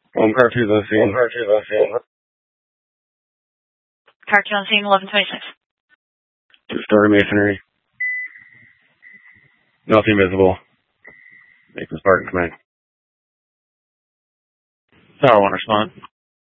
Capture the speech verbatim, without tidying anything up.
Home car two's on scene. Home car two's on scene. Car two on scene, eleven twenty-six. Two-story masonry. Nothing visible. Make this part in command. Tower one, respond.